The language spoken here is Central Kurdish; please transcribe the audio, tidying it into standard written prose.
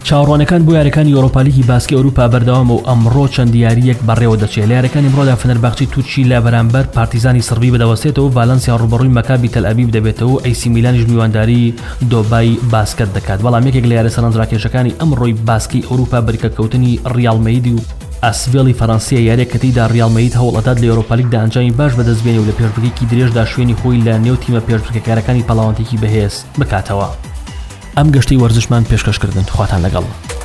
چاوەڕوانەکان بۆ یاریەکانی ئەوروپا لیگی باسکی ئەوروپا بەردەوام و ئەمڕۆ چەند دیاریەک بەڕێوە دەچێت. لە یاریەکانی ئەمڕۆدا فنەرباخچی تورکی لە بەرامبەر پارتیزانی سربی بەدەوەستێتەوە، ڤالەنسیا ڕوبەڕووی مەکابی تەل ئەبیب دەبێتەوە و ئەیسی میلانیش میوانداری دۆبای باسکەت دەکات. بەڵام یەکێک لە یاریە سەرنجڕاکێشەکانی ئەمڕۆی باسکی ئەوروپا بریکەکەوتنی ڕیال مەیدی و ئەسڤێڵی فەڕەنسیە، یاریەک کە تێیدا ڕیال مەید هەوڵ ئەدات لە ئەوروپا لیگدا ئەنجامی باش بەدەستبێنێ و لە پێشبڕکێکی درێژدا شوێنی خۆی لە نێو تیمە پێشبڕکێکارەکانی پەڵاوانتێکی بەهێز بکاتەوە. ئەم گەشتەی وەرزشمان پێشکەشکردن. خواتان لەگەڵ.